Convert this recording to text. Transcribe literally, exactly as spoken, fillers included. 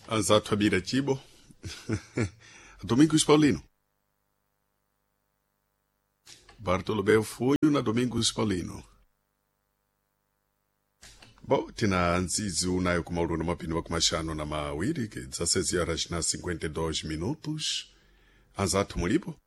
Anzathu Abira Chibo. Domingos Paulino. Bartolomeu Funho na Domingos Paulino. Bo, tina nzizi unayo kumaulu na mapini wa kumashano na mawiri, ke dezesseis horas na cinquenta e dois minutos. Anzathu mulipo?